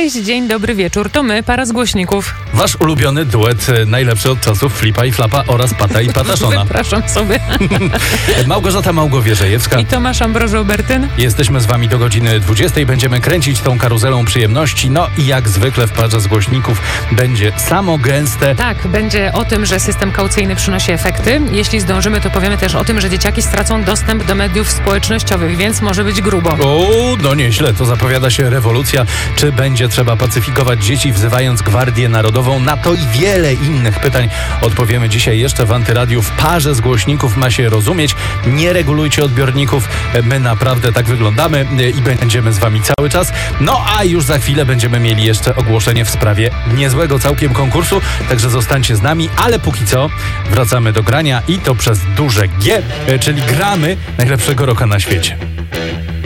Cześć, dzień dobry wieczór, to my, para z głośników. Wasz ulubiony duet, najlepszy od czasów Flipa i Flapa oraz Pata i Pataszona. Wypraszam sobie. Małgorzata Małgowierzejewska I Tomasz Ambroży-Obertyn. Jesteśmy z wami do godziny 20. Będziemy kręcić tą karuzelą przyjemności. No i jak zwykle w parze z głośników będzie samo gęste. Tak, będzie o tym, że system kaucyjny przynosi efekty. Jeśli zdążymy, to powiemy też o tym, że dzieciaki stracą dostęp do mediów społecznościowych, więc może być grubo. O, no nieźle, to zapowiada się rewolucja. Czy będzie trzeba pacyfikować dzieci, wzywając Gwardię Narodową? Na to i wiele innych pytań odpowiemy dzisiaj jeszcze w Antyradiu. W parze z głośników ma się rozumieć. Nie regulujcie odbiorników. My naprawdę tak wyglądamy i będziemy z wami cały czas. No a już za chwilę będziemy mieli jeszcze ogłoszenie w sprawie niezłego całkiem konkursu, także zostańcie z nami, ale póki co wracamy do grania i to przez duże G, czyli gramy najlepszego rocka na świecie.